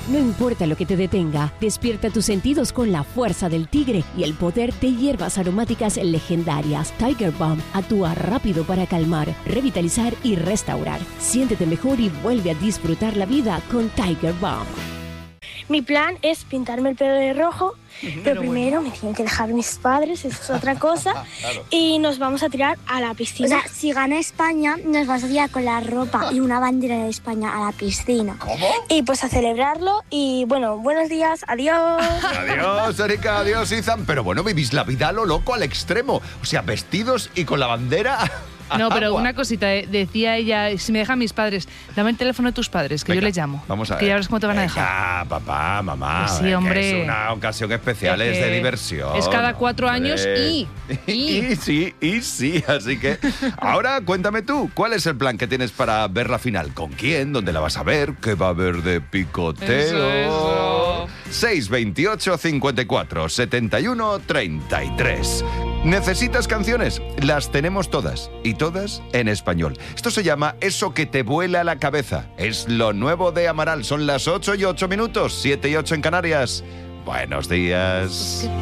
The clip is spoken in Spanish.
No importa lo que te detenga, despierta tus sentidos con la fuerza del tigre y el poder de hierbas aromáticas legendarias. Tiger Balm actúa rápido para calmar, revitalizar y restaurar. Siéntete mejor y vuelve a disfrutar la vida con Tiger Balm. Mi plan es pintarme el pelo de rojo, pero primero me tienen que dejar mis padres, eso es otra cosa, Claro. y nos vamos a tirar a la O piscina. sea, si gana España, nos vas a tirar con la ropa y una bandera de España a la piscina. ¿Cómo? Y pues a celebrarlo y bueno, buenos días, adiós. Adiós, Erika, adiós, Izan. Pero bueno, vivís la vida a lo loco, al extremo. O sea, vestidos y con la bandera. al No, pero agua. una cosita, decía ella, si me dejan mis padres, dame el teléfono de tus padres, que Venga, yo les llamo. Vamos a ver. Que ya verás cómo te van a dejar. Venga, papá, mamá. Pues sí, que hombre. Es una ocasión especial, es Es de que diversión. es cada 4 hombre. años y. Y sí. Así que ahora cuéntame tú, ¿cuál es el plan que tienes para ver la final? ¿Con quién? ¿Dónde la vas a ver? ¿Qué va a haber de picoteo? Eso. 628 54 71 33. ¿Necesitas canciones? Las tenemos todas, y todas en español. Esto se llama Eso que te vuela la cabeza. Es lo nuevo de Amaral. Son las 8:08, 7:08 en Canarias. Buenos días.